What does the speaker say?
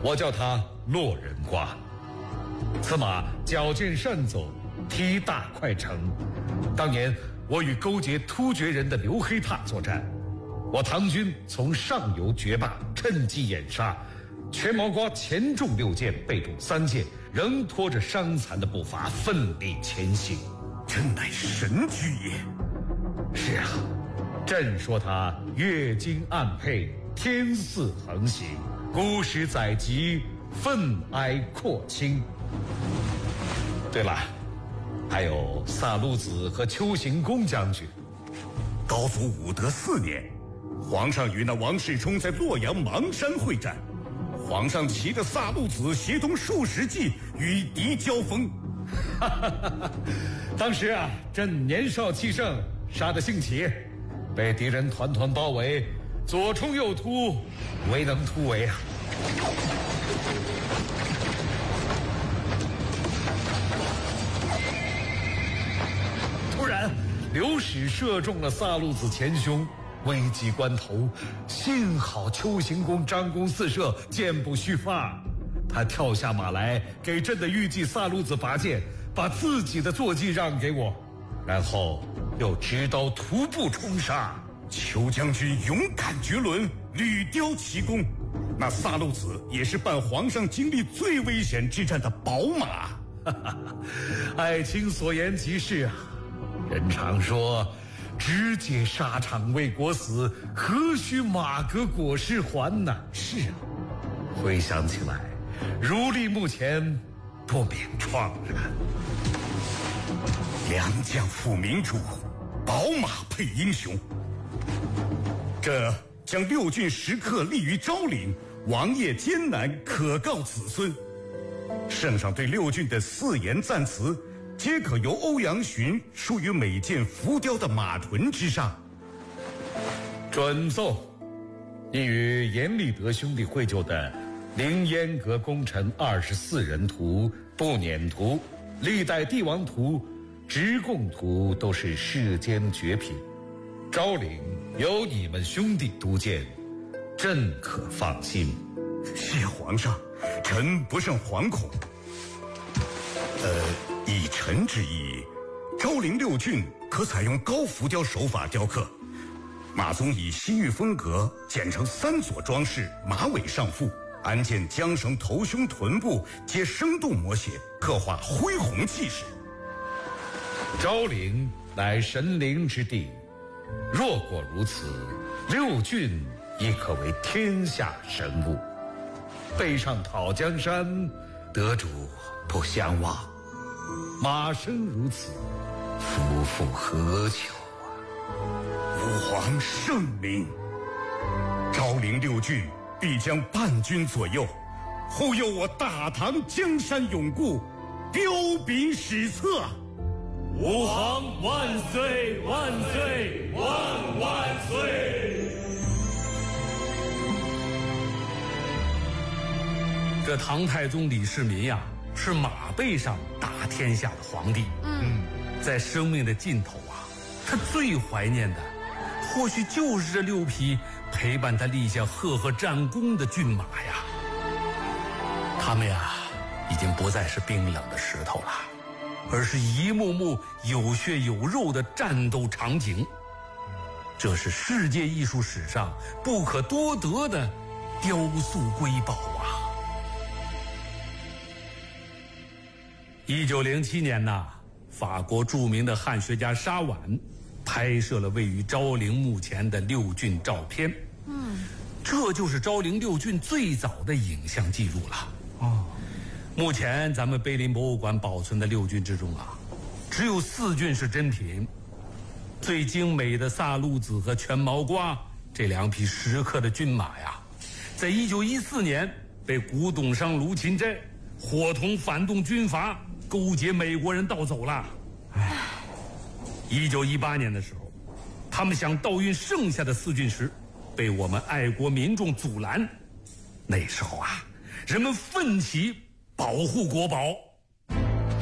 我叫他落人瓜。此马矫健善走，体大快成。当年我与勾结突厥人的刘黑闼作战，我唐军从上游决罢，趁机掩杀。全毛瓜前中6箭，背中3箭，仍拖着伤残的步伐奋力前行。 真乃神驹也。 是啊，朕说他越经暗配，天似横行，孤史载籍，愤哀廓清。对了，还有萨禄子和丘行恭将军。 高祖武德4年，皇上与那王世充在洛阳邙山会战，皇上骑着萨禄子协同数十骑与敌交锋。 当时啊，朕年少气盛，杀得兴起，被敌人团团包围，左冲右突，未能突围啊。突然流矢射中了萨禄子前胸，危急关头，幸好丘行恭、张弓四射，箭不虚发。他跳下马来，给朕的御骑萨禄子拔剑，把自己的坐骑让给我，然后又执刀徒步冲杀。 丘将军勇敢绝伦，屡雕奇功。那萨禄子也是伴皇上经历最危险之战的宝马。 爱卿所言极是啊。人常说，直解沙场为国死，何须马革裹尸还呢？是啊，回想起来，如历目前，不免怆然。 良将负明主，宝马配英雄。这将6郡时刻立于昭陵，王业艰难，可告子孙。圣上对6郡的4言赞词，皆可由欧阳询书于每件浮雕的马臀之上。 准奏，你与阎立德兄弟绘就的凌烟阁功臣24人图、步辇图、历代帝王图、直贡图都是世间绝品。昭陵有你们兄弟督建，朕可放心。 谢皇上，臣不胜惶恐。以臣之意，昭陵6郡可采用高浮雕手法雕刻，马鬃以西域风格剪成3左装饰，马尾上覆，鞍件、缰绳、头胸、臀部皆生动摹写，刻画恢宏气势。 昭陵乃神灵之地，若果如此，6郡亦可为天下神物。背上讨江山，得主不相忘。马生如此，夫复何求啊？ 吾皇圣明。昭陵6郡必将半军左右，护佑我大唐江山永固，彪炳史册。 吾皇万岁万岁万万岁！ 这唐太宗李世民呀，是马背上打天下的皇帝。在生命的尽头啊，他最怀念的，或许就是这6匹陪伴他立下赫赫战功的骏马呀。他们呀，已经不再是冰冷的石头了，而是一幕幕有血有肉的战斗场景。这是世界艺术史上不可多得的雕塑瑰宝啊！1907年呐，法国著名的汉学家沙婉拍摄了位于昭陵墓前的6郡照片。这就是昭陵6郡最早的影像记录了。目前咱们碑林博物馆保存的6郡之中啊，只有4郡是真品。最精美的萨禄子和全毛瓜这2匹石刻的骏马呀，在1914年被古董商卢芹斋伙同反动军阀勾结美国人盗走了。1918年的时候，他们想盗运剩下的4郡时，被我们爱国民众阻拦。那时候啊，人们奋起保护国宝。